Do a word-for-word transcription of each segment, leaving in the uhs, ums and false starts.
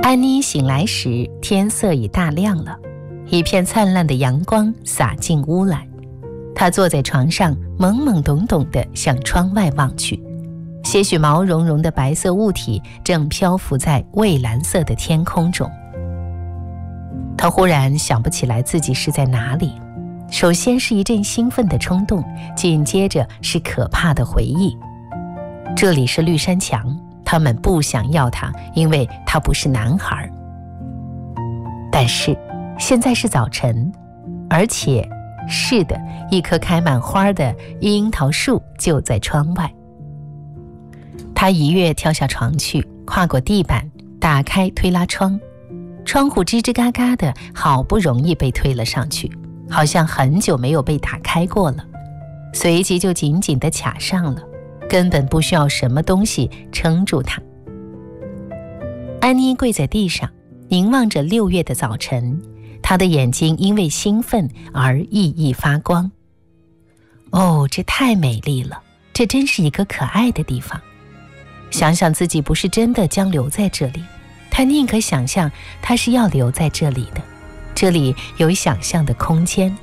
安妮醒来时，天色已大亮了，一片灿烂的阳光洒进屋来。她坐在床上，懵懵懂懂地向窗外望去，些许毛茸茸的白色物体正漂浮在蔚蓝色的天空中。她忽然想不起来自己是在哪里，首先是一阵兴奋的冲动，紧接着是可怕的回忆。这里是绿山墙，他们不想要他，因为他不是男孩。但是现在是早晨，而且是的，一棵开满花的樱桃树就在窗外。他一跃跳下床去，跨过地板，打开推拉窗，窗户吱吱嘎嘎的，好不容易被推了上去，好像很久没有被打开过了，随即就紧紧地卡上了，根本不需要什么东西撑住它。安妮跪在地上，凝望着六月的早晨，她的眼睛因为兴奋而熠熠发光。哦，这太美丽了，这真是一个可爱的地方。想想自己不是真的将留在这里，她宁可想象她是要留在这里的，这里有想象的空间。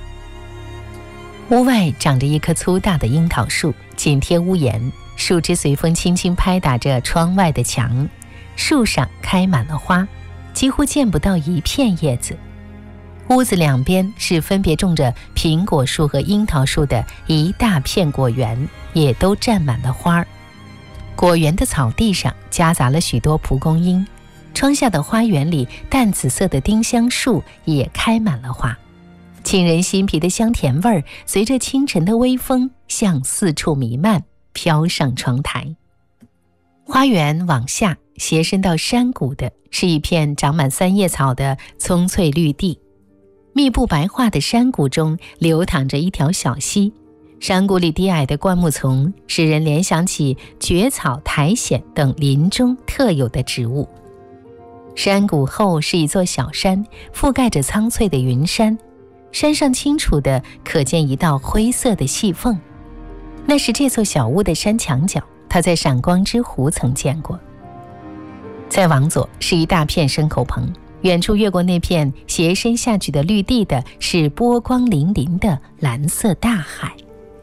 屋外长着一棵粗大的樱桃树，紧贴屋檐，树枝随风轻轻拍打着窗外的墙，树上开满了花，几乎见不到一片叶子。屋子两边是分别种着苹果树和樱桃树的一大片果园，也都占满了花儿。果园的草地上夹杂了许多蒲公英，窗下的花园里淡紫色的丁香树也开满了花，沁人心脾的香甜味儿随着清晨的微风向四处弥漫，飘上窗台。花园往下斜伸到山谷的是一片长满三叶草的葱翠绿地，密布白桦的山谷中流淌着一条小溪，山谷里低矮的灌木丛使人联想起蕨草、苔藓等林中特有的植物。山谷后是一座小山，覆盖着苍翠的云山，山上清楚地可见一道灰色的细缝，那是这座小屋的山墙角，他在闪光之湖曾见过。再往左是一大片牲口棚，远处越过那片斜伸下去的绿地的是波光粼粼的蓝色大海。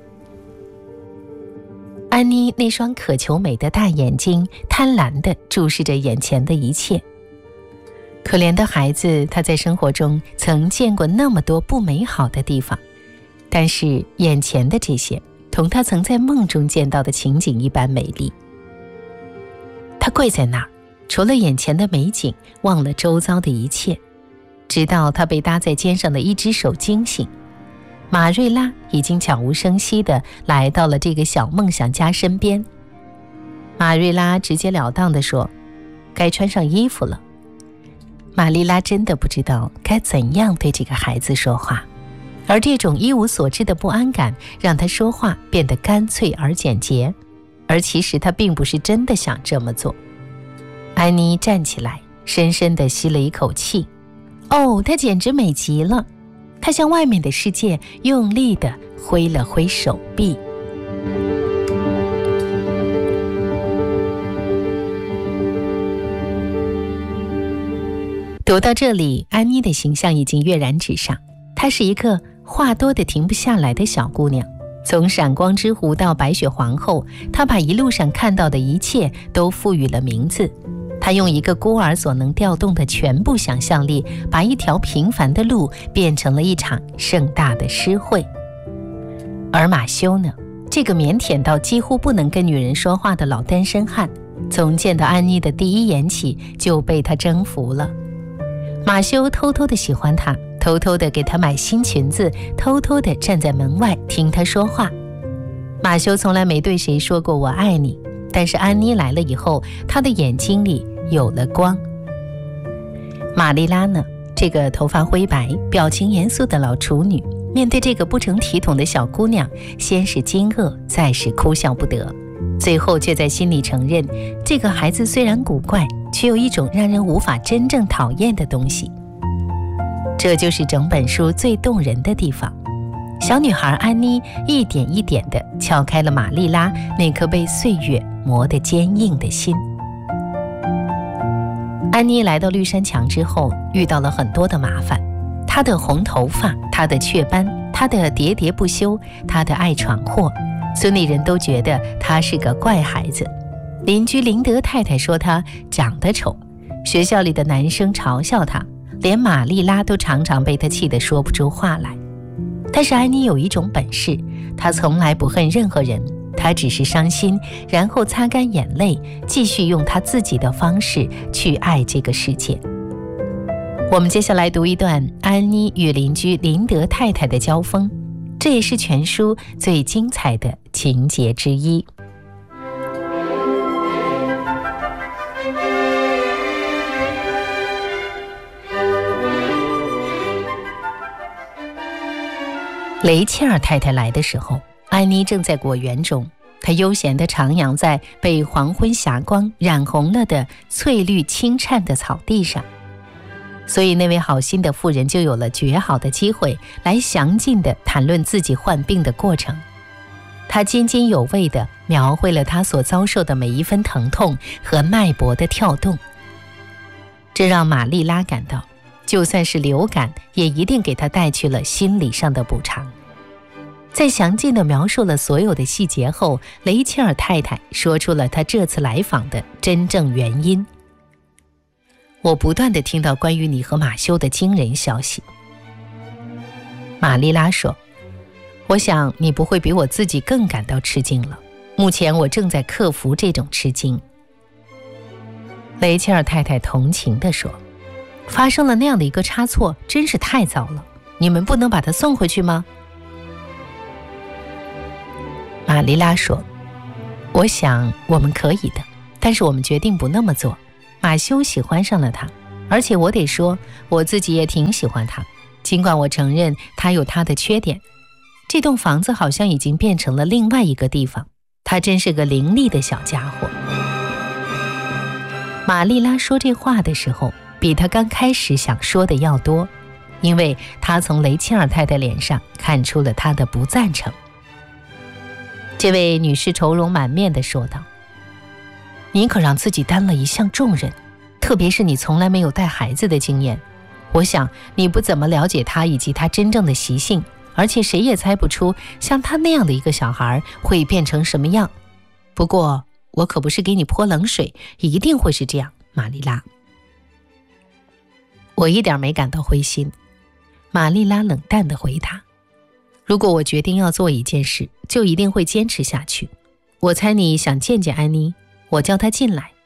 安妮那双渴求美的大眼睛贪婪地注视着眼前的一切。可怜的孩子，他在生活中曾见过那么多不美好的地方，但是眼前的这些同他曾在梦中见到的情景一般美丽。他跪在那儿，除了眼前的美景，忘了周遭的一切，直到他被搭在肩上的一只手惊醒。马瑞拉已经悄无声息地来到了这个小梦想家身边。马瑞拉直截了当地说：“该穿上衣服了。”玛丽拉真的不知道该怎样对这个孩子说话，而这种一无所知的不安感让他说话变得干脆而简洁，而其实他并不是真的想这么做。安妮站起来，深深地吸了一口气。哦，她简直美极了！她向外面的世界用力地挥了挥手臂。读到这里，安妮的形象已经跃然纸上。她是一个话多得停不下来的小姑娘，从闪光之湖到白雪皇后，她把一路上看到的一切都赋予了名字。她用一个孤儿所能调动的全部想象力，把一条平凡的路变成了一场盛大的诗会。而马修呢，这个腼腆到几乎不能跟女人说话的老单身汉，从见到安妮的第一眼起就被她征服了。马修偷偷地喜欢她，偷偷地给她买新裙子，偷偷地站在门外听她说话。马修从来没对谁说过我爱你，但是安妮来了以后，她的眼睛里有了光。玛丽拉呢，这个头发灰白、表情严肃的老处女，面对这个不成体统的小姑娘，先是惊愕，再是哭笑不得，最后却在心里承认，这个孩子虽然古怪，却有一种让人无法真正讨厌的东西。这就是整本书最动人的地方。小女孩安妮一点一点地撬开了玛丽拉那颗被岁月磨得坚硬的心。 安妮来到绿山墙之后，遇到了很多的麻烦。她的红头发，她的雀斑，她的喋喋不休，她的爱闯祸，村里人都觉得她是个怪孩子。邻居林德太太说她长得丑，学校里的男生嘲笑她，连玛丽拉都常常被她气得说不出话来。但是安妮有一种本事，她从来不恨任何人，她只是伤心，然后擦干眼泪，继续用她自己的方式去爱这个世界。我们接下来读一段安妮与邻居林德太太的交锋，这也是全书最精彩的情节之一。雷切尔太太来的时候，安妮正在果园中，她悠闲地徜徉在被黄昏霞光染红了的翠绿青灿的草地上。所以那位好心的妇人就有了绝好的机会来详尽地谈论自己患病的过程。她津津有味地描绘了她所遭受的每一分疼痛和脉搏的跳动，这让玛丽拉感到，就算是流感也一定给她带去了心理上的补偿。在详尽地描述了所有的细节后，雷切尔太太说出了她这次来访的真正原因。我不断地听到关于你和马修的惊人消息。玛丽拉说，我想你不会比我自己更感到吃惊了，目前我正在克服这种吃惊。雷切尔太太同情地说，发生了那样的一个差错，真是太糟了，你们不能把他送回去吗？玛丽拉说，我想我们可以的，但是我们决定不那么做。马修喜欢上了他，而且我得说，我自己也挺喜欢他，尽管我承认他有他的缺点。这栋房子好像已经变成了另外一个地方，他真是个伶俐的小家伙。玛丽拉说这话的时候，比他刚开始想说的要多，因为他从雷切尔太太脸上看出了他的不赞成。这位女士愁容满面地说道，你可让自己担了一项重任，特别是你从来没有带孩子的经验。我想你不怎么了解他以及他真正的习性，而且谁也猜不出像他那样的一个小孩会变成什么样。不过我可不是给你泼冷水，一定会是这样，玛丽拉。我一点没感到灰心，玛丽拉冷淡地回答，如果我决定要做一件事，就一定会坚持下去。我猜你想见见安妮，我叫她进来。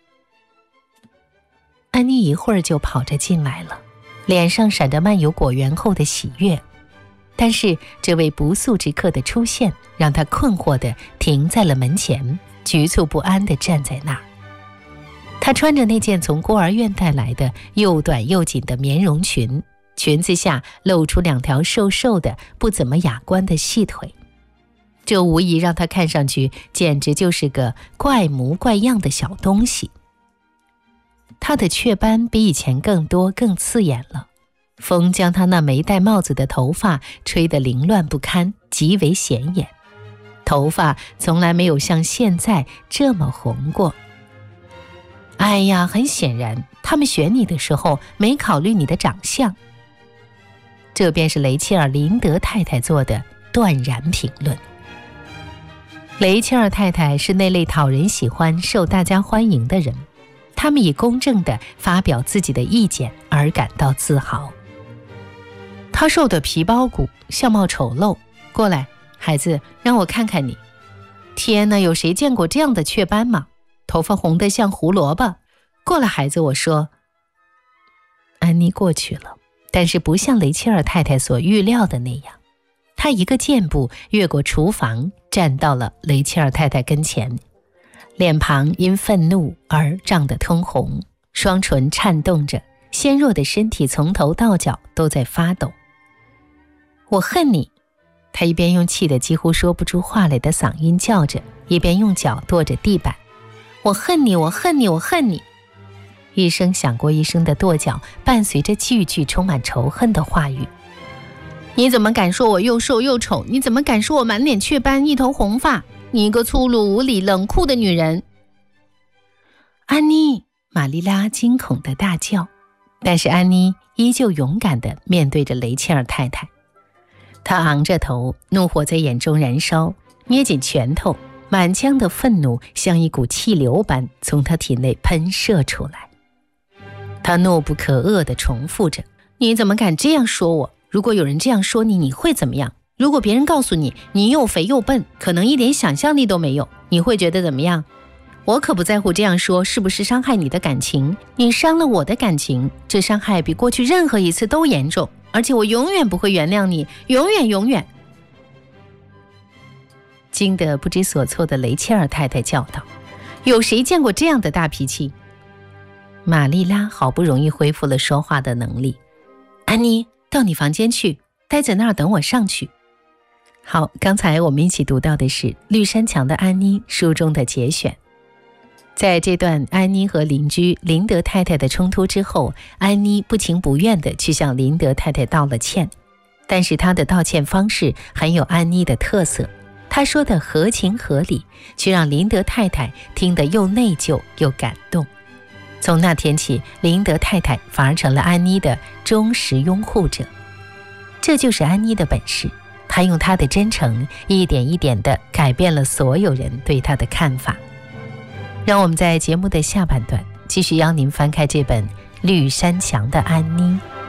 安妮一会儿就跑着进来了，脸上闪着漫游果园后的喜悦，但是这位不速之客的出现让她困惑地停在了门前，局促不安地站在那儿。她穿着那件从孤儿院带来的又短又紧的棉绒裙，裙子下露出两条瘦瘦的不怎么雅观的细腿，这无疑让她看上去简直就是个怪模怪样的小东西。她的雀斑比以前更多更刺眼了，风将她那没戴帽子的头发吹得凌乱不堪，极为显眼。头发从来没有像现在这么红过。哎呀，很显然他们选你的时候没考虑你的长相。这便是雷切尔·林德太太做的断然评论。雷切尔太太是那类讨人喜欢、受大家欢迎的人，他们以公正地发表自己的意见而感到自豪。他瘦得皮包骨，相貌丑陋。过来，孩子，让我看看你。天哪，有谁见过这样的雀斑吗？头发红得像胡萝卜。过来，孩子，我说。安妮过去了，但是不像雷切尔太太所预料的那样。她一个箭步越过厨房，站到了雷切尔太太跟前，脸庞因愤怒而涨得通红，双唇颤动着，纤弱的身体从头到脚都在发抖。我恨你！她一边用气得几乎说不出话来的嗓音叫着，一边用脚跺着地板。我恨你，我恨你，我恨你！一声响过一声的跺脚，伴随着句句充满仇恨的话语。你怎么敢说我又瘦又丑？你怎么敢说我满脸雀斑，一头红发？你一个粗鲁无礼冷酷的女人！安妮， 玛丽拉惊恐地大叫，但是安妮依旧勇敢地面对着雷切尔太太。她昂着头，怒火在眼中燃烧，捏紧拳头，满腔的愤怒像一股气流般从她体内喷射出来。她怒不可遏地重复着：你怎么敢这样说我？如果有人这样说你，你会怎么样？如果别人告诉你，你又肥又笨，可能一点想象力都没有，你会觉得怎么样？我可不在乎这样说是不是伤害你的感情，你伤了我的感情，这伤害比过去任何一次都严重，而且我永远不会原谅你，永远永远。惊得不知所措的雷切尔太太叫道：有谁见过这样的大脾气？玛丽拉好不容易恢复了说话的能力。安妮，到你房间去，待在那儿等我上去。好，刚才我们一起读到的是《绿山墙的安妮》书中的节选。在这段安妮和邻居林德太太的冲突之后，安妮不情不愿地去向林德太太道了歉，但是她的道歉方式很有安妮的特色，她说的合情合理，却让林德太太听得又内疚又感动。从那天起，林德太太反而成了安妮的忠实拥护者。这就是安妮的本事，她用她的真诚一点一点地改变了所有人对她的看法。让我们在节目的下半段继续邀您翻开这本《绿山墙的安妮》。